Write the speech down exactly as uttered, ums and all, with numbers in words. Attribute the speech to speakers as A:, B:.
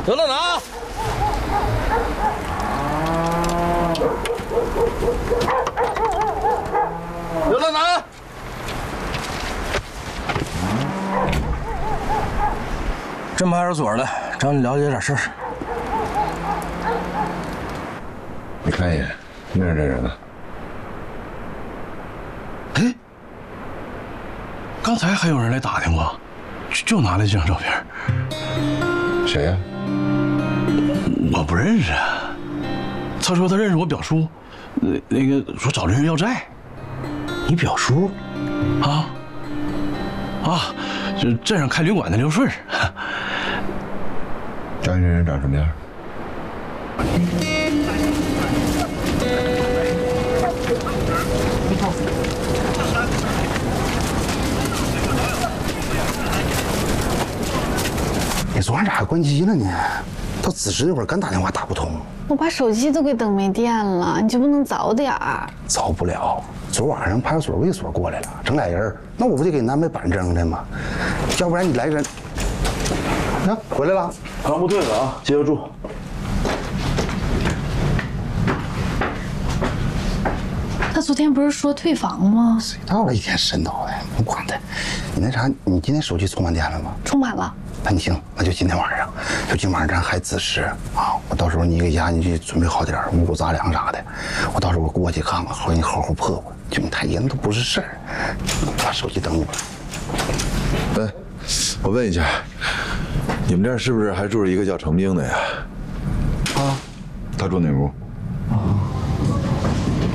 A: 等等啊！刘大南，
B: 镇派出所的，找你了解点事儿。
C: 你看一眼，认识这人了？
D: 哎，刚才还有人来打听过，就就拿来这张照片。
C: 谁呀？
D: 我不认识啊。他说他认识我表叔，那那个说找人要债。
B: 你表叔？
D: 啊啊，就镇上开旅馆的刘顺。
C: 张先生长什么样？
E: 你昨晚咋还关机了呢？到子时那会儿刚打电话打不通。
F: 我把手机都给等没电了，你就不能早点儿？
E: 早不了，昨晚上派出所卫所过来了，整俩人，那我不得给你安排板正的吗？要不然你来人，啊，回来了，
D: 刚部队了啊，接着住。
F: 他昨天不是说退房吗？
E: 谁到了一天神叨的，不管他。你那啥，你今天手机充满电了吗？
F: 充满了。
E: 那你行，那就今天晚上，就今晚上咱还子时啊！我到时候你给家你去准备好点五谷杂粮啥的，我到时候我过去看看，好给你好好破破。就你太爷那都不是事儿，把手机等我。
C: 哎，我问一下，你们这儿是不是还住着一个叫程兵的呀？
E: 啊，
C: 他住哪屋？